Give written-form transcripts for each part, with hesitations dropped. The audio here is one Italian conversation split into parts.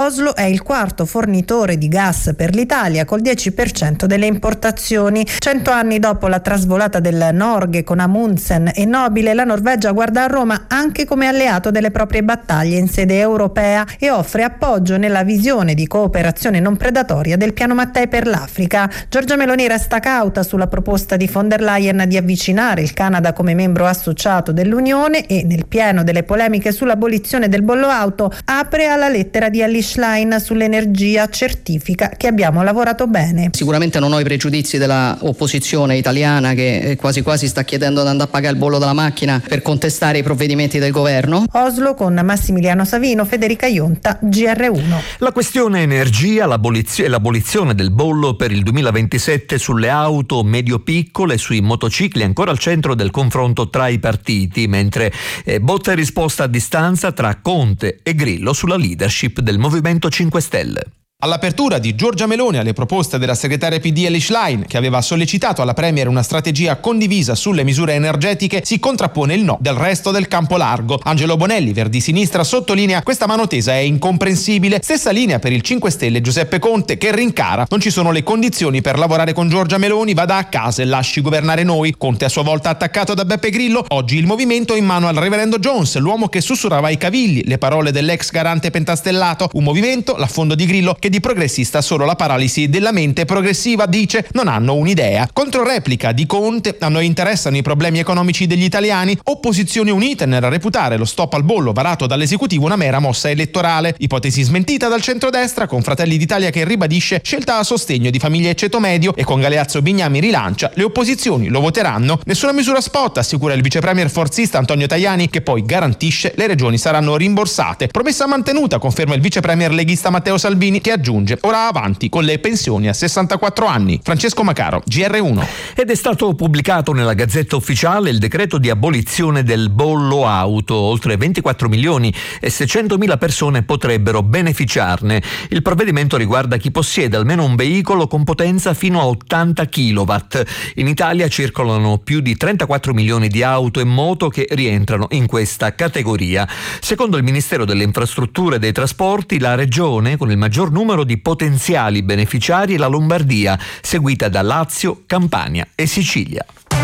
Oslo è il quarto fornitore di gas per l'Italia col 10% delle importazioni. 100 anni dopo la trasvolata del Norge con Amundsen e Nobile, la Norvegia guarda a Roma anche come alleato delle proprie battaglie in sede europea e offre appoggio nella visione di cooperazione non predatoria del piano Mattei per l'Africa. Giorgia Meloni resta cauta sulla proposta di von der Leyen di avvicinare il Canada come membro associato dell'Unione e, nel pieno delle polemiche sull'abolizione del bollo auto, apre alla lettera di Elly Schlein sull'energia, certifica che abbiamo lavorato bene. Sicuramente non ho i pregiudizi della opposizione italiana che quasi quasi sta chiedendo di andare a pagare il bollo della macchina per contestare i provvedimenti del governo. Oslo con Massimiliano Savino, Federica Ionta, GR1. La questione energia, l'abolizione del bollo per il 2027 sulle auto medio-piccole e sui motocicli ancora al centro del confronto tra i partiti, mentre botta e risposta a distanza tra Conte e Grillo sulla leadership del Movimento 5 Stelle. All'apertura di Giorgia Meloni alle proposte della segretaria PD Elly Schlein, che aveva sollecitato alla Premier una strategia condivisa sulle misure energetiche, si contrappone il no del resto del campo largo. Angelo Bonelli, Verdi Sinistra, sottolinea: questa mano tesa è incomprensibile. Stessa linea per il 5 Stelle Giuseppe Conte, che rincara: non ci sono le condizioni per lavorare con Giorgia Meloni, vada a casa e lasci governare noi. Conte a sua volta attaccato da Beppe Grillo. Oggi il movimento è in mano al reverendo Jones, l'uomo che sussurrava ai cavigli le parole dell'ex garante pentastellato. Un movimento, l'affondo di Grillo, che di progressista ha solo la paralisi della mente progressiva, dice, non hanno un'idea. Controreplica di Conte: a noi interessano i problemi economici degli italiani. Opposizioni unite nel reputare lo stop al bollo varato dall'esecutivo una mera mossa elettorale. Ipotesi smentita dal centrodestra, con Fratelli d'Italia che ribadisce scelta a sostegno di famiglie e ceto medio, e con Galeazzo Bignami rilancia: le opposizioni lo voteranno. Nessuna misura spot, assicura il vicepremier forzista Antonio Tajani, che poi garantisce le regioni saranno rimborsate. Promessa mantenuta, conferma il vicepremier leghista Matteo Salvini, che aggiunge: ora avanti con le pensioni a 64 anni. Francesco Macaro, GR1. Ed è stato pubblicato nella Gazzetta Ufficiale il decreto di abolizione del bollo auto. Oltre 24 milioni e 600 mila persone potrebbero beneficiarne. Il provvedimento riguarda chi possiede almeno un veicolo con potenza fino a 80 kW. In Italia circolano più di 34 milioni di auto e moto che rientrano in questa categoria. Secondo il Ministero delle Infrastrutture e dei Trasporti, la regione con il maggior numero di potenziali beneficiari è la Lombardia, seguita da Lazio, Campania e Sicilia.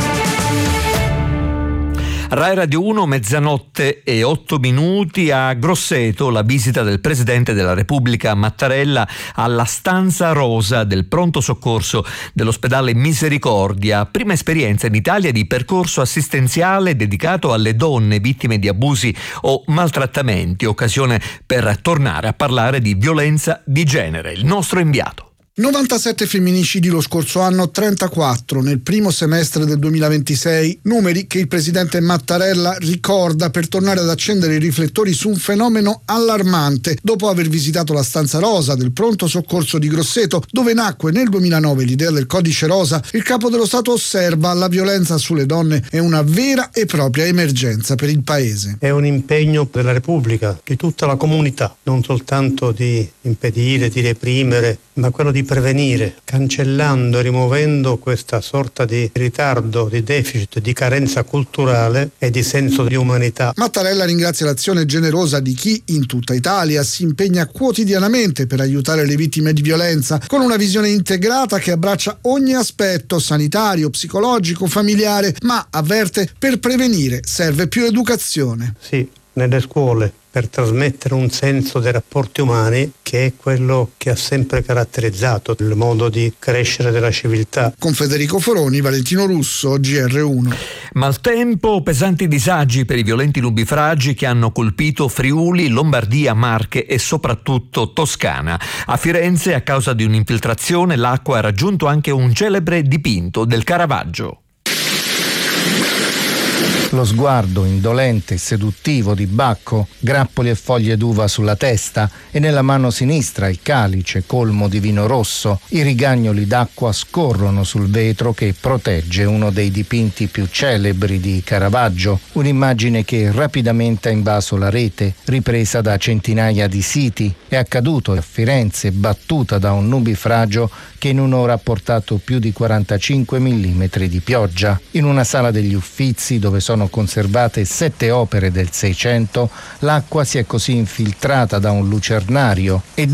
Rai Radio 1, 00:08 a Grosseto, la visita del Presidente della Repubblica Mattarella alla stanza rosa del pronto soccorso dell'ospedale Misericordia, prima esperienza in Italia di percorso assistenziale dedicato alle donne vittime di abusi o maltrattamenti, occasione per tornare a parlare di violenza di genere. Il nostro inviato. 97 femminicidi lo scorso anno, 34 nel primo semestre del 2026, numeri che il presidente Mattarella ricorda per tornare ad accendere i riflettori su un fenomeno allarmante. Dopo aver visitato la stanza rosa del pronto soccorso di Grosseto, dove nacque nel 2009 l'idea del codice rosa, il capo dello Stato osserva: la violenza sulle donne è una vera e propria emergenza per il paese. È un impegno della Repubblica, di tutta la comunità, non soltanto di impedire, di reprimere, ma quello di prevenire, cancellando e rimuovendo questa sorta di ritardo, di deficit, di carenza culturale e di senso di umanità. Mattarella ringrazia l'azione generosa di chi in tutta Italia si impegna quotidianamente per aiutare le vittime di violenza, con una visione integrata che abbraccia ogni aspetto sanitario, psicologico, familiare, ma avverte: per prevenire serve più educazione. Sì, nelle scuole, per trasmettere un senso dei rapporti umani che è quello che ha sempre caratterizzato il modo di crescere della civiltà. Con Federico Foroni, Valentino Russo, GR1. Maltempo, pesanti disagi per i violenti nubifragi che hanno colpito Friuli, Lombardia, Marche e soprattutto Toscana. A Firenze, a causa di un'infiltrazione, l'acqua ha raggiunto anche un celebre dipinto del Caravaggio. Lo sguardo indolente e seduttivo di Bacco, grappoli e foglie d'uva sulla testa e nella mano sinistra il calice colmo di vino rosso. I rigagnoli d'acqua scorrono sul vetro che protegge uno dei dipinti più celebri di Caravaggio, un'immagine che rapidamente ha invaso la rete, ripresa da centinaia di siti. È accaduto a Firenze, battuta da un nubifragio che in un'ora ha portato più di 45 mm di pioggia. In una sala degli Uffizi, dove sono conservate 7 opere del Seicento, l'acqua si è così infiltrata da un lucernario e